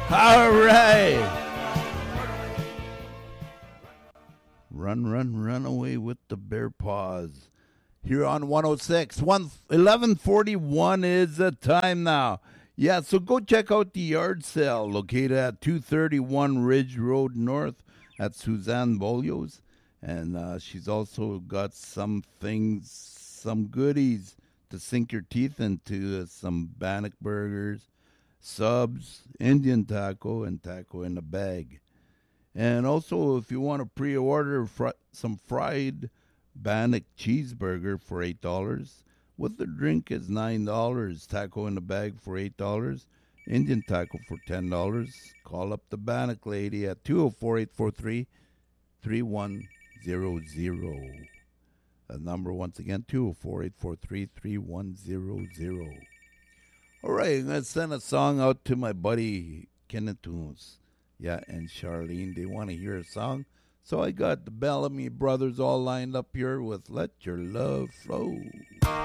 All right. Run, run, run away with the bear paws. Here on 106. 11:41 is the time now. Yeah, so go check out the yard sale located at 231 Ridge Road North at Suzanne Bolio's. And she's also got some things, some goodies to sink your teeth into, some Bannock burgers, subs, Indian taco, and taco in a bag. And also, if you want to pre-order some fried Bannock cheeseburger for $8, with the drink is $9, taco in the bag for $8, Indian taco for $10. Call up the Bannock lady at 204-843-3100. The number once again, 204-843-3100. All right, I'm going to send a song out to my buddy Kenneth Tunes. Yeah, and Charlene, they want to hear a song. So I got the Bellamy brothers all lined up here with Let Your Love Flow.